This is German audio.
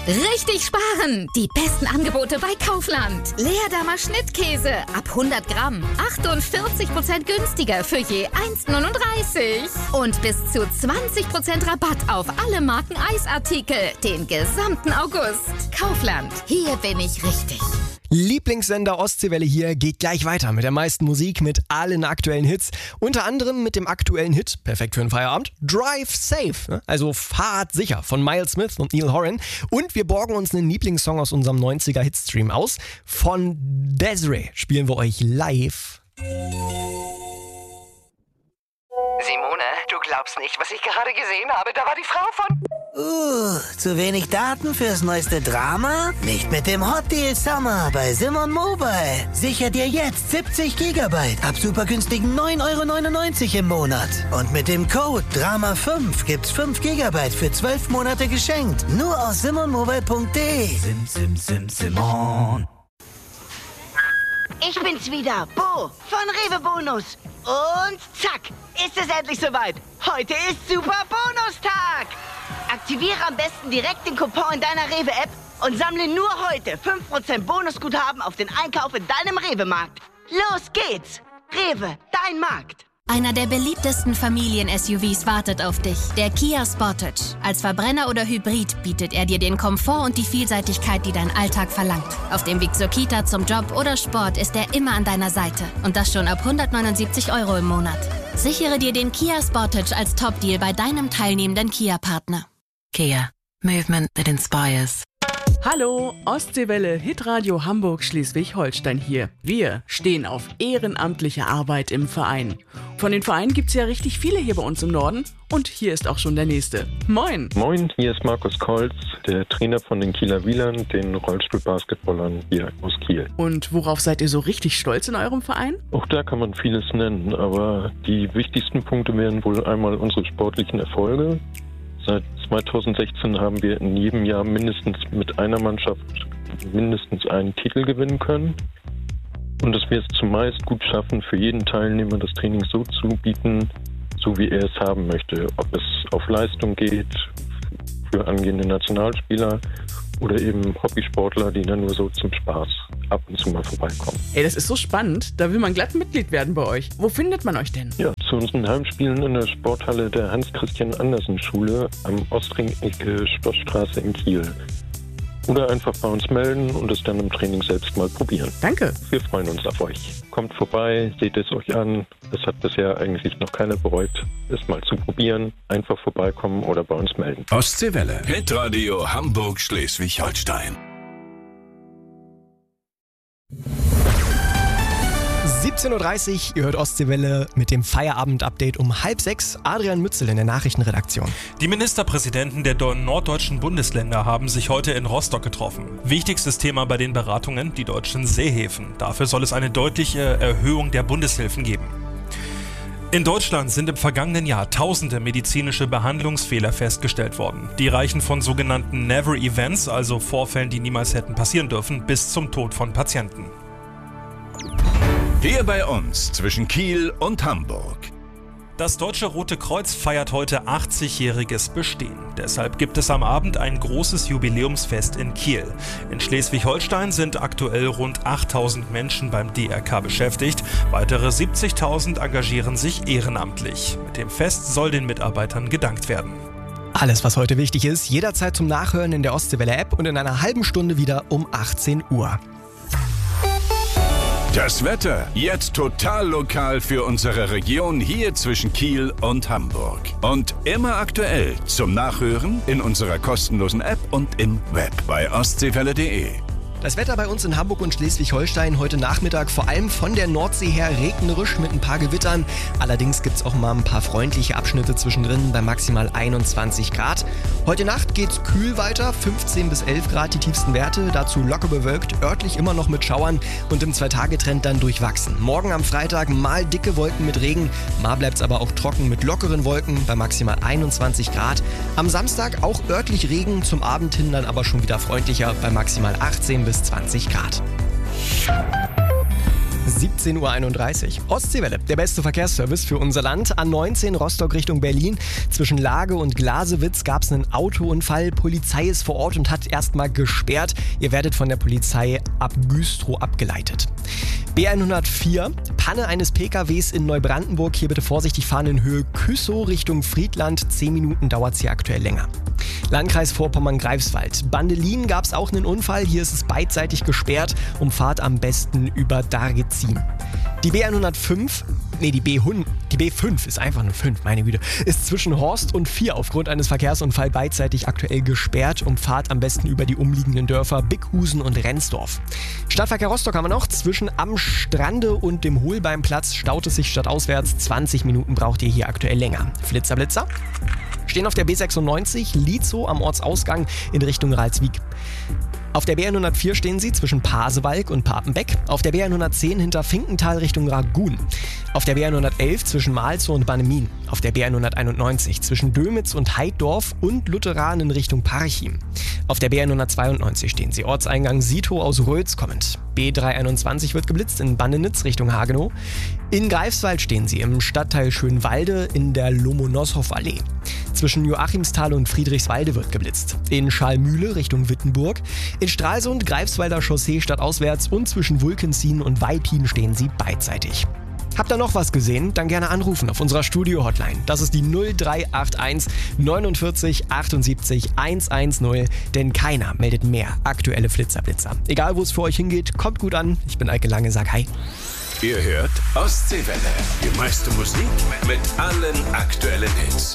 Richtig sparen! Die besten Angebote bei Kaufland. Leerdammer Schnittkäse ab 100 Gramm. 48% günstiger für je 1,39. Und bis zu 20% Rabatt auf alle Marken Eisartikel. Den gesamten August. Kaufland. Hier bin ich richtig. Lieblingssender Ostseewelle hier geht gleich weiter mit der meisten Musik, mit allen aktuellen Hits. Unter anderem mit dem aktuellen Hit, perfekt für den Feierabend, Drive Safe, also Fahrt sicher von Miles Smith und Neil Horan. Und wir borgen uns einen Lieblingssong aus unserem 90er Hitstream aus. Von Desiree spielen wir euch live. Simone, du glaubst nicht, was ich gerade gesehen habe. Da war die Frau von... Zu wenig Daten fürs neueste Drama? Nicht mit dem Hot Deal Summer bei Simon Mobile. Sicher dir jetzt 70 GB ab super günstigen 9,99 € im Monat. Und mit dem Code DRAMA5 gibt's 5 GB für 12 Monate geschenkt. Nur aus simonmobile.de. Simon. Ich bin's wieder, Bo von Rewe Bonus. Und zack, ist es endlich soweit. Heute ist Super Bonustag. Aktiviere am besten direkt den Coupon in deiner Rewe-App und sammle nur heute 5% Bonusguthaben auf den Einkauf in deinem Rewe-Markt. Los geht's! Rewe, dein Markt. Einer der beliebtesten Familien-SUVs wartet auf dich, der Kia Sportage. Als Verbrenner oder Hybrid bietet er dir den Komfort und die Vielseitigkeit, die dein Alltag verlangt. Auf dem Weg zur Kita, zum Job oder Sport ist er immer an deiner Seite. Und das schon ab 179 € im Monat. Sichere dir den Kia Sportage als Top-Deal bei deinem teilnehmenden Kia-Partner. Kia. Movement that inspires. Hallo, Ostseewelle, Hitradio Hamburg Schleswig-Holstein hier. Wir stehen auf ehrenamtliche Arbeit im Verein. Von den Vereinen gibt's ja richtig viele hier bei uns im Norden. Und hier ist auch schon der nächste. Moin! Moin, hier ist Markus Kolz, der Trainer von den Kieler Wielern, den Rollstuhlbasketballern hier aus Kiel. Und worauf seid ihr so richtig stolz in eurem Verein? Auch da kann man vieles nennen, aber die wichtigsten Punkte wären wohl einmal unsere sportlichen Erfolge. Seit 2016 haben wir in jedem Jahr mindestens mit einer Mannschaft mindestens einen Titel gewinnen können. Und dass wir es zumeist gut schaffen, für jeden Teilnehmer das Training so zu bieten, so wie er es haben möchte. Ob es auf Leistung geht, für angehende Nationalspieler oder eben Hobbysportler, die dann nur so zum Spaß ab und zu mal vorbeikommen. Ey, das ist so spannend. Da will man glatt Mitglied werden bei euch. Wo findet man euch denn? Ja, zu unseren Heimspielen in der Sporthalle der Hans-Christian-Andersen-Schule am Ostring-Ecke Schlossstraße in Kiel. Oder einfach bei uns melden und es dann im Training selbst mal probieren. Danke. Wir freuen uns auf euch. Kommt vorbei, seht es euch an. Das hat bisher eigentlich noch keiner bereut, es mal zu probieren. Einfach vorbeikommen oder bei uns melden. Ostseewelle. Hitradio Hamburg Schleswig-Holstein. 17.30 Uhr, ihr hört Ostseewelle mit dem Feierabend-Update um 5:30. Adrian Mützel in der Nachrichtenredaktion. Die Ministerpräsidenten der norddeutschen Bundesländer haben sich heute in Rostock getroffen. Wichtigstes Thema bei den Beratungen, die deutschen Seehäfen. Dafür soll es eine deutliche Erhöhung der Bundeshilfen geben. In Deutschland sind im vergangenen Jahr tausende medizinische Behandlungsfehler festgestellt worden. Die reichen von sogenannten Never Events, also Vorfällen, die niemals hätten passieren dürfen, bis zum Tod von Patienten. Hier bei uns zwischen Kiel und Hamburg. Das Deutsche Rote Kreuz feiert heute 80-jähriges Bestehen. Deshalb gibt es am Abend ein großes Jubiläumsfest in Kiel. In Schleswig-Holstein sind aktuell rund 8.000 Menschen beim DRK beschäftigt. Weitere 70.000 engagieren sich ehrenamtlich. Mit dem Fest soll den Mitarbeitern gedankt werden. Alles, was heute wichtig ist, jederzeit zum Nachhören in der Ostseewelle-App und in einer halben Stunde wieder um 18 Uhr. Das Wetter jetzt total lokal für unsere Region hier zwischen Kiel und Hamburg. Und immer aktuell zum Nachhören in unserer kostenlosen App und im Web bei ostseewelle.de. Das Wetter bei uns in Hamburg und Schleswig-Holstein heute Nachmittag vor allem von der Nordsee her regnerisch mit ein paar Gewittern. Allerdings gibt es auch mal ein paar freundliche Abschnitte zwischendrin bei maximal 21 Grad. Heute Nacht geht's kühl weiter, 15 bis 11 Grad die tiefsten Werte, dazu locker bewölkt, örtlich immer noch mit Schauern und im 2-Tage-Trend dann durchwachsen. Morgen am Freitag mal dicke Wolken mit Regen, mal bleibt's aber auch trocken mit lockeren Wolken bei maximal 21 Grad. Am Samstag auch örtlich Regen, zum Abend hin dann aber schon wieder freundlicher bei maximal 18 bis 20 Grad. 17:31 Uhr. Ostseewelle, der beste Verkehrsservice für unser Land. A19 Rostock Richtung Berlin. Zwischen Lage und Glasewitz gab es einen Autounfall. Polizei ist vor Ort und hat erstmal gesperrt. Ihr werdet von der Polizei ab Güstrow abgeleitet. B104, Panne eines PKWs in Neubrandenburg. Hier bitte vorsichtig fahren in Höhe Küssow Richtung Friedland. 10 Minuten dauert es hier aktuell länger. Landkreis Vorpommern-Greifswald. Bandelin gab es auch einen Unfall. Hier ist es beidseitig gesperrt. Umfahrt am besten über Dargezin. Die B105, die B5 ist einfach nur 5, meine Güte, ist zwischen Horst und 4 aufgrund eines Verkehrsunfalls beidseitig aktuell gesperrt. Umfahrt am besten über die umliegenden Dörfer Bickhusen und Rendsdorf. Stadtverkehr Rostock haben wir noch. Zwischen Am Strande und dem Holbeimplatz staut es sich stadtauswärts. 20 Minuten braucht ihr hier aktuell länger. Blitzer. Stehen auf der B96 Lietzow am Ortsausgang in Richtung Ralswiek. Auf der B104 stehen sie zwischen Pasewalk und Papenbeck. Auf der B110 hinter Finkenthal Richtung Ragun. Auf der B111 zwischen Malzow und Bannemin. Auf der B191 zwischen Dömitz und Heiddorf und Lutheran in Richtung Parchim. Auf der B192 stehen sie Ortseingang Sito aus Rötz kommend. B321 wird geblitzt in Bandenitz Richtung Hagenow. In Greifswald stehen sie im Stadtteil Schönwalde in der Lomonossow-Allee. Zwischen Joachimsthal und Friedrichswalde wird geblitzt. In Schallmühle Richtung Wittenburg. In Stralsund Greifswalder Chaussee stadtauswärts und zwischen Wulkensien und Weilpin stehen sie beidseitig. Habt ihr noch was gesehen? Dann gerne anrufen auf unserer Studio-Hotline. Das ist die 0381 49 78 110, denn keiner meldet mehr aktuelle Flitzer. Egal, wo es für euch hingeht, kommt gut an. Ich bin Eike Lange, sag hi. Ihr hört Ostseewelle, die meiste Musik mit allen aktuellen Hits.